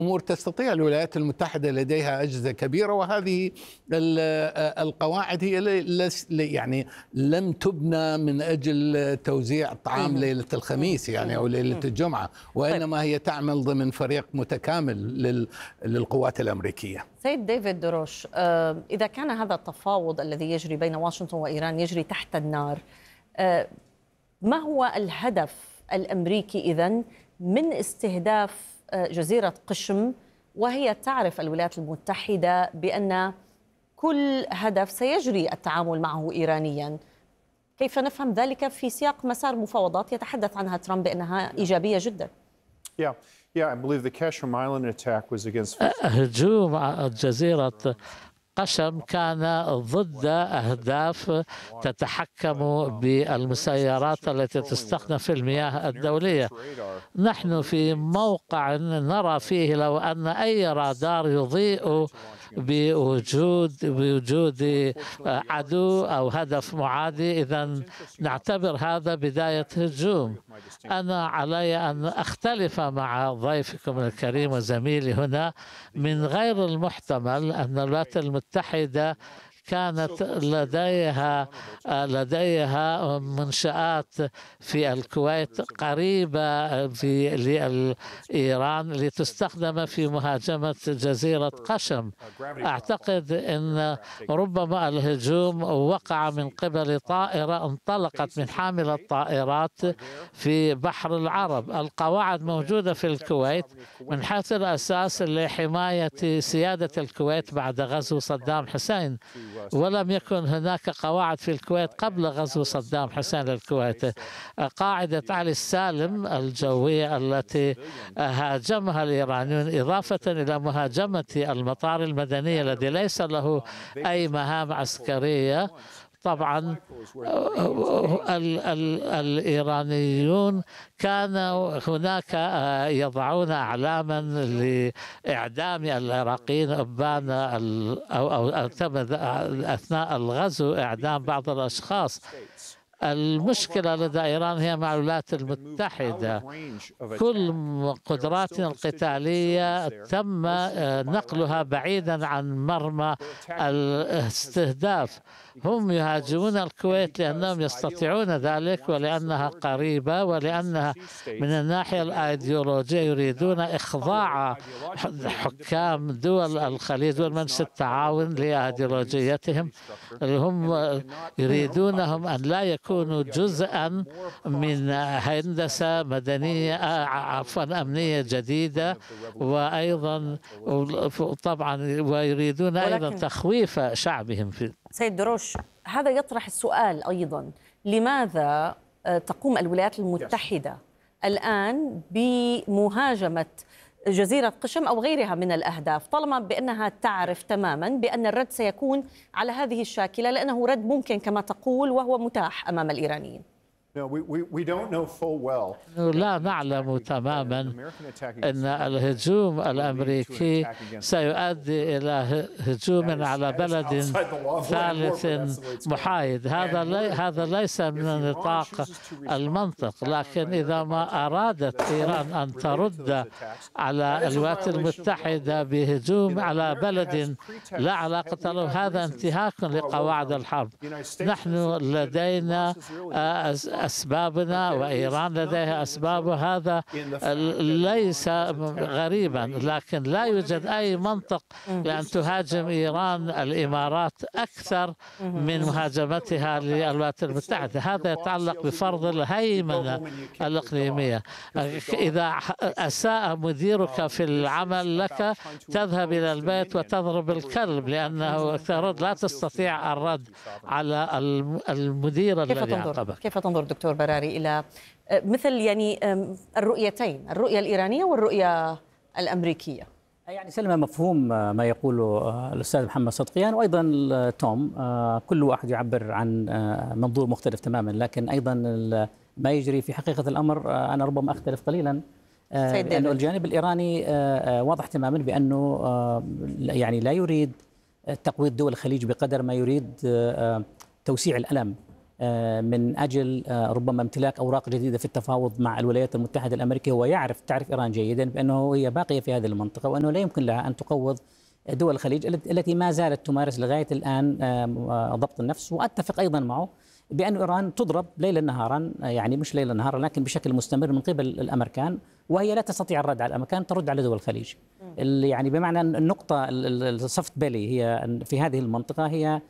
أمور تستطيع الولايات المتحدة، لديها أجهزة كبيرة، وهذه القواعد هي يعني لم تبنى من أجل توزيع الطعام ليلة الخميس يعني أو ليلة الجمعة، وإنما هي تعمل ضمن فريق متكامل للقوات الأمريكية. سيد ديفيد دروش، إذا كان هذا التفاوض الذي يجري بين واشنطن وإيران يجري تحت النار، ما هو الهدف الأمريكي إذن من استهداف جزيرة قشم، وهي تعرف الولايات المتحدة بأن كل هدف سيجري التعامل معه إيرانيا؟ كيف نفهم ذلك في سياق مسار مفاوضات يتحدث عنها ترامب بأنها إيجابية جدا؟ هجوم جزيرة قشم كان ضد أهداف تتحكم بالمسيرات التي تستخدم في المياه الدولية. نحن في موقع نرى فيه لو أن أي رادار يضيء بوجود عدو أو هدف معادي، إذن نعتبر هذا بداية هجوم. أنا علي أن أختلف مع ضيفكم الكريم وزميلي هنا. من غير المحتمل أن الولايات المتحدة كانت لديها منشآت في الكويت قريبة لإيران لتستخدم في مهاجمة جزيرة قشم. أعتقد أن ربما الهجوم وقع من قبل طائرة انطلقت من حامل الطائرات في بحر العرب. القواعد موجودة في الكويت من حيث الأساس لحماية سيادة الكويت بعد غزو صدام حسين، ولم يكن هناك قواعد في الكويت قبل غزو صدام حسين للكويت. قاعدة علي السالم الجوية التي هاجمها الإيرانيون، إضافة إلى مهاجمة المطار المدني الذي ليس له أي مهام عسكرية. طبعا الإيرانيون كانوا هناك يضعون أعلاما لإعدام العراقيين أبان أو أثناء الغزو إعدام بعض الأشخاص. المشكلة لدى إيران هي مع الولايات المتحدة. كل قدراتنا القتالية تم نقلها بعيدا عن مرمى الاستهداف. هم يهاجمون الكويت لأنهم يستطيعون ذلك، ولأنها قريبة، ولأنها من الناحية الأيديولوجية يريدون إخضاع حكام دول الخليج والمجلس التعاون لأيديولوجيتهم. هم يريدونهم أن لا يكونوا جزءا من هندسة مدنية أمنية جديدة، وأيضا طبعا ويريدون أيضا تخويف شعبهم. سيد دروش، هذا يطرح السؤال أيضا: لماذا تقوم الولايات المتحدة الآن بمهاجمة جزيرة قشم أو غيرها من الأهداف، طالما بأنها تعرف تماما بأن الرد سيكون على هذه الشاكلة، لأنه رد ممكن كما تقول وهو متاح أمام الإيرانيين؟ لا نعلم تماما أن الهجوم الأمريكي سيؤدي إلى هجوم على بلد ثالث محايد. هذا ليس من نطاق المنطق. لكن إذا ما أرادت إيران أن ترد على الولايات المتحدة بهجوم على بلد لا علاقة له، هذا انتهاك لقواعد الحرب. نحن لدينا أسبابنا وإيران لديها أسباب، هذا ليس غريبا، لكن لا يوجد أي منطق لأن تهاجم إيران الإمارات أكثر من مهاجمتها للولايات المتحدة. هذا يتعلق بفرض الهيمنة الإقليمية. إذا أساء مديرك في العمل لك تذهب إلى البيت وتضرب الكلب، لأنه لا تستطيع الرد على المدير الذي عاقبك. كيف تنظر دكتور براري إلى مثل الرؤيتين، الرؤية الإيرانية والرؤية الأمريكية؟ يعني سلمى، مفهوم ما يقوله الأستاذ محمد صدقيان وأيضا توم، كل واحد يعبر عن منظور مختلف تماما، لكن أيضا ما يجري في حقيقة الأمر أنا ربما أختلف قليلا، لأنه الجانب الإيراني واضح تماما بأنه يعني لا يريد تقويض دول الخليج بقدر ما يريد توسيع الألم من أجل ربما امتلاك أوراق جديدة في التفاوض مع الولايات المتحدة الأمريكية. هو تعرف إيران جيدا بأنه هي باقية في هذه المنطقة، وأنه لا يمكن لها أن تقوض دول الخليج التي ما زالت تمارس لغاية الآن ضبط النفس. وأتفق أيضا معه بأن إيران تضرب ليلا نهارا، يعني مش ليلا نهارا لكن بشكل مستمر من قبل الأمريكان، وهي لا تستطيع الرد على الأمريكان، ترد على دول الخليج. يعني بمعنى النقطة السوفت بيلي هي في هذه المنطقة هي